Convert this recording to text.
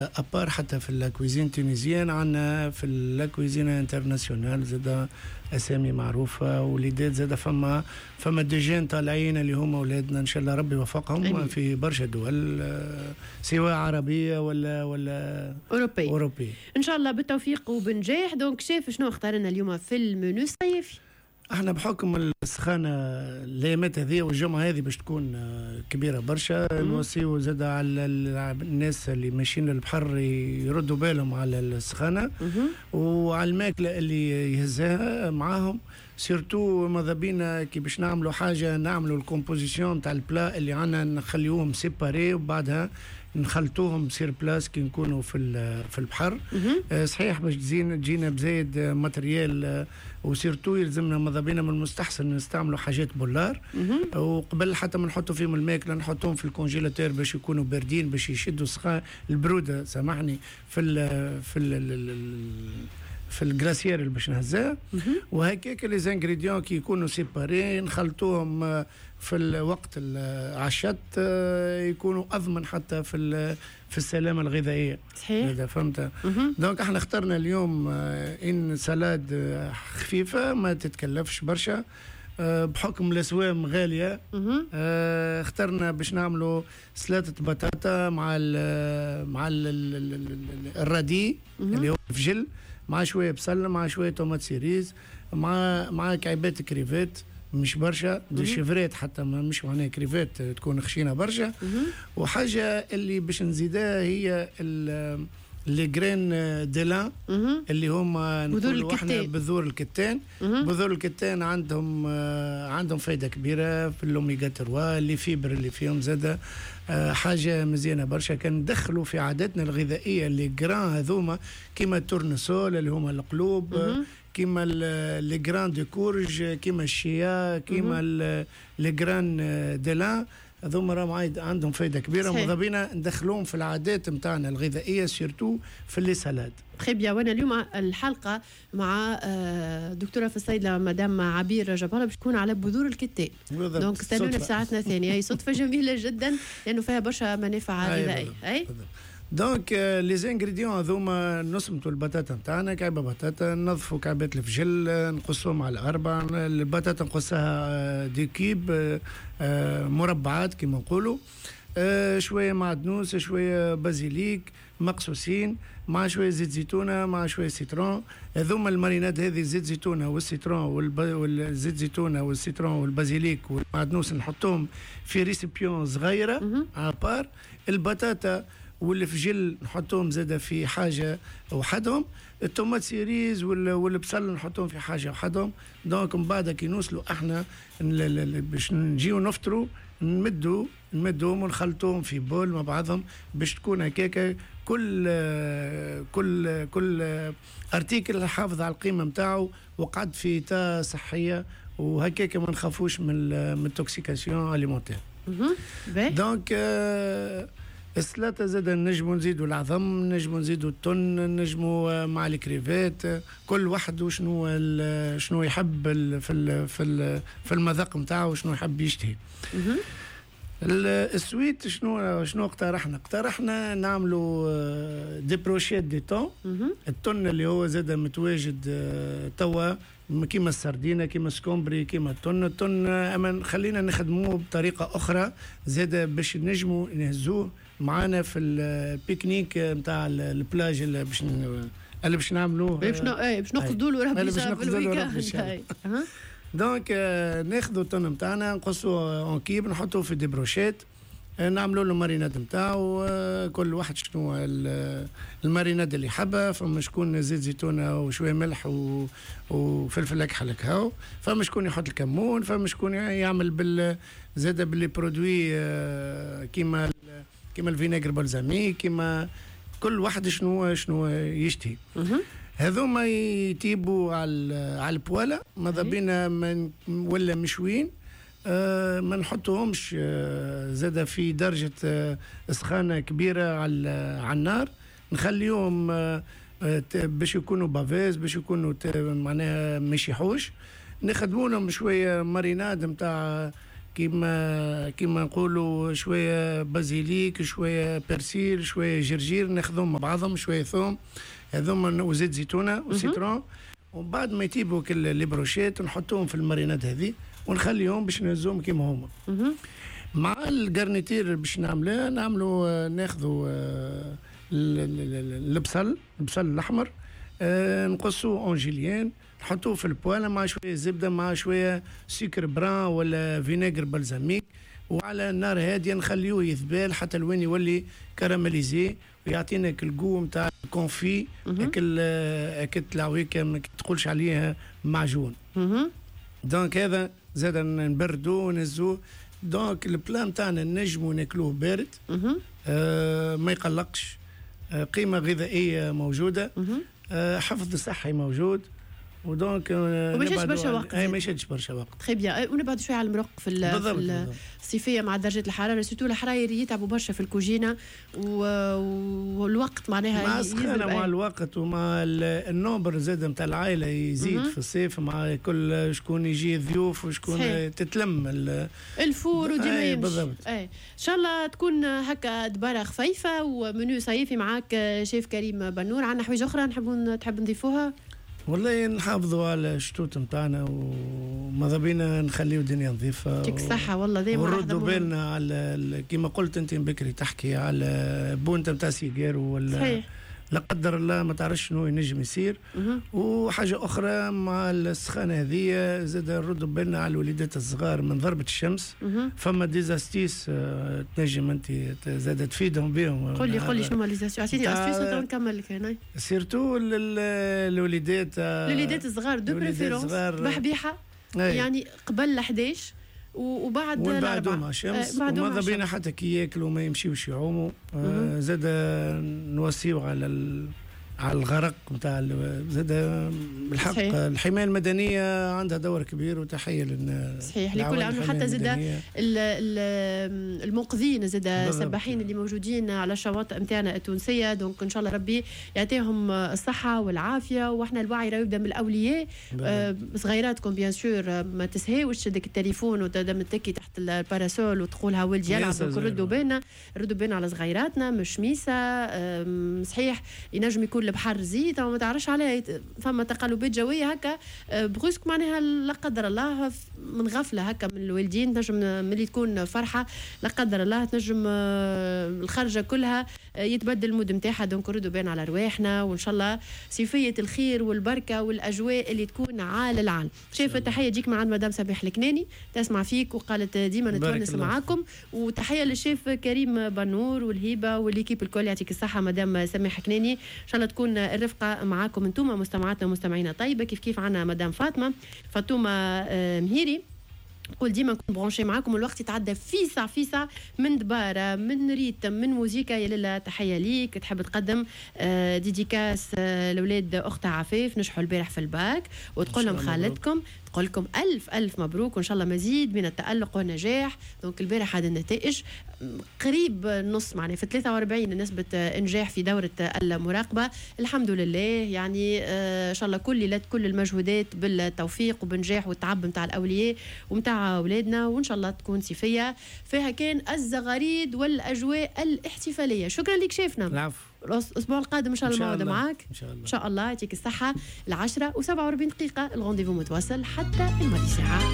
ابار حتى في الكويزين تونيزيان عندنا في الكويزين انترناسيونال زاد اسامي معروفه وليدات زاد فما ديجين طالعين اللي هما اولادنا ان شاء الله ربي يوفقهم في برشا دول سواء عربيه ولا اوروبيه ان شاء الله بالتوفيق وبنجاح. دونك شايف شنو اختار لنا اليوم في المنيو الصيفي؟ احنا بحكم السخانه الايامات هذه والجمعه هذه باش تكون كبيره برشا، نوصيو زاد على الناس اللي ماشيين للبحر يردوا بالهم على السخانه وعلى الماكله اللي يهزها معاهم، سيرتو ماذا بينا كي باش نعملوا حاجه نعملوا الكومبوزيسيون تاع البلا اللي عندنا نخليوهم سيباري وبعدها نخلطوهم سير بلاس كي نكونوا في البحر. صحيح باش تجينا بزايد ماتريال وسيرتو يلزمنا ماذا بينا من المستحسن نستعملوا حاجات بولار، وقبل حتى ما نحطوا فيهم الماكله نحطوهم في الكونجيلاتور باش يكونوا باردين باش يشدوا البروده سامحني في الجلاسيير اللي باش نهزها. وهكاك لي زانغريديون كي يكونوا سيباري نخلطوهم في الوقت العشت يكونوا اضمن حتى في السلامه الغذائيه. صحيح هذا فهمت. دونك احنا اخترنا اليوم ان سلاد خفيفه ما تتكلفش برشا بحكم الاسوام غاليه. اخترنا باش نعملوا سلطه بطاطا مع الرادي اللي هو الفجل مع شويه بصل مع شويه طوماط سيريز مع كعبات كريفات مش برشا دي شيفريت حتى ما مش معناها كريفات تكون خشينه برشا. وحاجه اللي باش نزيدها هي لي جرين ديلان اللي هما نقولوا احنا بذور الكتان. بذور الكتان عندهم فايده كبيره في الاوميغا 3 اللي فيبر اللي فيهم زاده حاجه مزيانه برشا. كان ندخلوا في عاداتنا الغذائيه اللي جران هذوما كيما التورنسول اللي هما القلوب كيما لي جران دو كورج كيما الشيا كيما لي جران ديلان هذوما راهم عندهم فايده كبيره وماذا بينا ندخلوهم في العادات نتاعنا الغذائيه سيرتو في لي سالاد. تري بيان. وانا اليوم الحلقه مع دكتوره في الصيدله مدام عبير جبارة باش تكون على بذور الكتان. دونك استنونا في ساعتنا الثانيه. هي صدفه جميله جدا لانه فيها برشا منافع غذائيه. اي دونك لي زانغريديون هذوما نصمتوا البطاطا نتاعنا كعبه بطاطا ننظفوا كعبات الفجل نقصوهم على 4 البطاطا نقصها دي كيب مربعات كما نقولوا شويه معدنوس شويه بازيليك مقصوصين مع شويه زيت زيتونه مع شويه سيترون. هذوما الماريناد هذه زيت زيتونه والسيترون والزيت زيتونه والسيترون والبازيليك والمعدنوس نحطوهم في ريسيبيون صغيره عبار. البطاطا والفجل نحطوهم زاده في حاجه وحدهم. الطوماط سيريز والبصل نحطوهم في حاجه وحدهم. دونك من بعد كي نوصلوا احنا باش نجيو نفطروا نمدوهم ونخلطوهم في بول مع بعضهم باش تكون هكاكا كل ارتيكل حافظ على القيمه نتاعو وقعد في تا صحيه وهكاكا ما نخافوش من التوكسيكاسيون اليمونتير. دونك السلطه زاد نجموا نزيدوا العظم نجموا نزيدوا التن نجموا مع الكريفات كل واحد شنو يحب في المذاق نتاعو شنو يحب يشتهي. السويت شنو اقترحنا نعملوا دي بروشيت دي طون. التن اللي هو زاد متواجد توا كيما السردينه كيما السكومبري كيما التن اما خلينا نخدموه بطريقه اخرى زاد باش نجموا نهزوه معانا في البيكنيك نتاع البلاج اللي باش نعملوه باش نقصدوا له ربي في الويكاند. دونك ناخذوا التن نتاعنا نقصوه اون كيب نحطوه في دي بروشيت نعملوا له ماريناد نتاعو. كل واحد شنو الماريناد اللي حبه. فما شكون زيت زيتونه وشويه ملح وفلفل اكحل هكاو. فما شكون يحط الكمون. فما شكون يعمل زاده باللي برودوي كيما الفينيغر بلزامي كيما كل واحد شنو يشتهي. هذوما يطيبوا على البواله ماذا بينا ولا مشوين ما نحطوهمش زاده في درجه سخانه كبيره على النار. نخليهم باش يكونوا بافيز باش يكونوا معناها مش يحوش. نخدموا لهم شويه ماريناد نتاع كيما نقولوا شويه بازيليك، شويه برسيل، شويه جرجير، ناخذهم مع بعضهم، شويه ثوم هذوما وزيت زيتونه وسيترون. ومن بعد ما يطيبوا لي بروشيت نحطوهم في الماريناد هذه ونخليهم باش نهزوهم كيما هما. مع الجرنيتير باش نعملوا ناخذوا البصل الاحمر، نقصوه اونجيليان، نحطوه في البواله مع شويه زبده مع شويه سكر بران ولا فينيغر بلزاميك، وعلى النار هاديه نخليوه يذبال حتى لوين يولي كراميليزي ويعطينا الجو نتاع الكونفي اكل تلاويكا ما تقولش عليها معجون. دونك هذا زاد نبردوه ونهزوه. دونك البلان نتاعنا نجمو ناكلوه بارد، ما يقلقش، قيمه غذائيه موجوده، حفظ صحي موجود، ودونك وما يشدش برشا وقت. ما يشدش برشا وقت. تخي بيان. ونبعد شويه على المرق في الصيفيه مع درجه الحراره، سيتو الحراير يتعبوا برشا في الكوجينه، والوقت معناها مع السخانه مع الوقت ومع النوبر زاد نتاع العائله يزيد في الصيف، مع كل شكون يجي ضيوف وشكون تتلم الفور وديما يمشي. بالضبط. ان شاء الله تكون هكا دباره خفيفه ومنيو صيفي معاك شيف كريم بنور. عندنا حوايج اخرى تحب نضيفوها؟ والله نحافظوا على الشتوت نتاعنا وماذا بينا نخليو الدنيا نظيفه. يعطيك الصحة والله ديما ونردوا بالنا على كيما قلت انت بكري تحكي على بونتا نتاع سيجار ولا صحيح. لا قدر الله ما تعرفش شنو ينجم يصير. وحاجه اخرى مع السخانه هذه زاد نردوا بالنا على الوليدات الصغار من ضربه الشمس. فما ديزاستيس تنجم انت زاد تفيدهم بهم. قولي شنو ليزاستيس؟ عطيني استيس ونكمل لك هنا. سيرتو الوليدات الصغار دو بريفيرونس بحبيحه، يعني قبل 11 وبعد بعدهم مع الشمس. وماذا بينا حتى كي ياكلوا ما يمشيوش يعوموا. زاد نوصيو على الغرق نتاع زاد بالحق. الحمايه المدنيه عندها دور كبير وتحيه صحيح لكل عام. حتى زاد المنقذين زاد السباحين اللي موجودين على الشواطئ نتاعنا التونسيه. دونك ان شاء الله ربي يعطيهم الصحه والعافيه. واحنا الوعي راه يبدا من الاولياء. صغيراتكم بيان سور ما تسهاوش تشدك التليفون وتبدا تكي تحت الباراسول وتقولها ولدي يلعب. ردوا بالنا على صغيراتنا مش ميسه. صحيح ينجم يكون البحر زيد وما تعرفش عليه، فما تقلبات جويه هكا بغوسك معناها لا قدر الله من غفله هكا من الوالدين تنجم ملي تكون فرحه لا قدر الله تنجم الخرجه كلها يتبدل المود نتاعها. دونك ردوا بين على رواحنا وان شاء الله صيفيه الخير والبركه والاجواء اللي تكون عال العال. شايفه تحيه تجيك مع مدام سماح الكناني تسمع فيك وقالت ديما نتونس معاكم. وتحيه للشيف كريم بنور والهيبه والليكيب الكل يعطيك الصحه مدام سماح الكناني. ان شاء الله تكون الرفقه معاكم انتم مستمعاتنا ومستمعينا طيبه. كيف عنا مدام فاطمه مهيري قول ديما نكون برونشي معاكم. الوقت يتعدى في ساعة من دبارة من ريتم من موسيقى. يا لاله تحيه ليك. تحب تقدم ديديكاس لاولاد اختها عفاف نجحوا البارح في الباك وتقول لهم خالتكم تقول لكم ألف مبروك وإن شاء الله مزيد من التألق والنجاح. دونك البارح هذه النتائج قريب نص معناها في 43 نسبة إنجاح في دورة المراقبة. الحمد لله يعني إن شاء الله كل المجهودات بالتوفيق وبنجاح والتعب متاع الأولياء ومتاع أولادنا. وإن شاء الله تكون صيفية فيها كان الزغاريد والأجواء الاحتفالية. شكرا لك شيفنا. العفو. الأسبوع القادم إن شاء الله موعد معك. إن شاء الله يعطيك الصحة. 10:47 الغونديفو متواصل حتى الماضي ساعة.